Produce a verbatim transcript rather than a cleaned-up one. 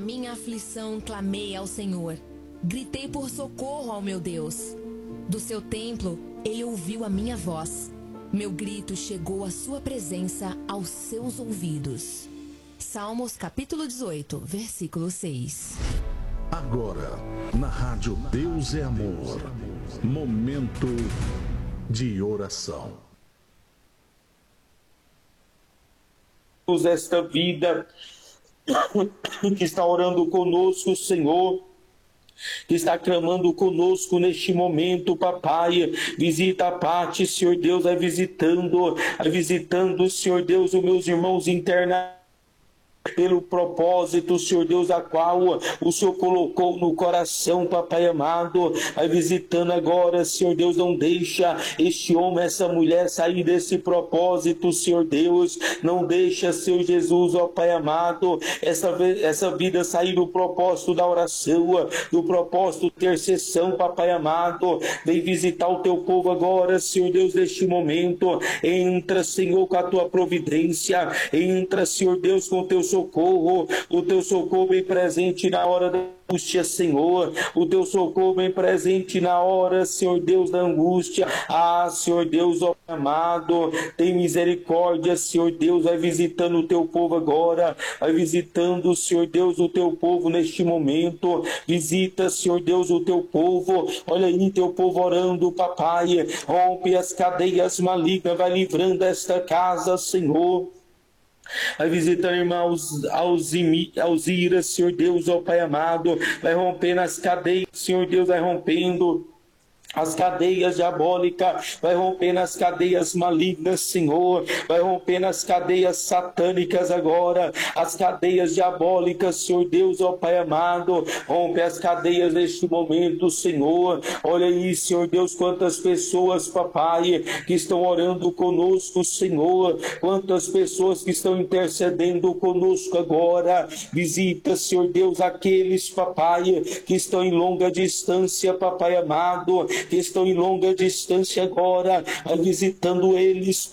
minha aflição clamei ao Senhor. Gritei por socorro ao meu Deus. Do seu templo, ele ouviu a minha voz. Meu grito chegou à sua presença, aos seus ouvidos. Salmos capítulo dezoito, versículo seis. Agora, na rádio Deus é Amor, momento de oração. Esta vida que está orando conosco, Senhor, que está clamando conosco neste momento, papai, visita a Pati, Senhor Deus, vai visitando, vai visitando, Senhor Deus, os meus irmãos internos, pelo propósito, Senhor Deus, a qual o Senhor colocou no coração, papai amado, vai visitando agora, Senhor Deus, não deixa este homem, essa mulher sair desse propósito, Senhor Deus, não deixa, Senhor Jesus, ó Pai amado, essa, essa vida sair do propósito da oração, do propósito de intercessão, papai amado, vem visitar o teu povo agora, Senhor Deus, neste momento, entra, Senhor, com a tua providência, entra, Senhor Deus, com o teu socorro, o teu socorro bem presente na hora da angústia, Senhor, o teu socorro bem presente na hora, Senhor Deus, da angústia. Ah, Senhor Deus, ó amado, tem misericórdia, Senhor Deus, vai visitando o teu povo agora, vai visitando, Senhor Deus, o teu povo neste momento, visita, Senhor Deus, o teu povo, olha aí teu povo orando, papai, rompe as cadeias malignas, vai livrando esta casa, Senhor. Vai visitar, irmãos, Alzira, Senhor Deus, ó Pai amado, vai rompendo as cadeias, Senhor Deus, vai rompendo as cadeias diabólicas, vai rompendo as cadeias malignas, Senhor, vai rompendo as cadeias satânicas agora, as cadeias diabólicas, Senhor Deus, ó Pai amado, rompe as cadeias neste momento, Senhor. Olha aí, Senhor Deus, quantas pessoas, papai, que estão orando conosco, Senhor, quantas pessoas que estão intercedendo conosco agora. Visita, Senhor Deus, aqueles, papai, que estão em longa distância, papai amado, que estão em longa distância agora, vai visitando eles,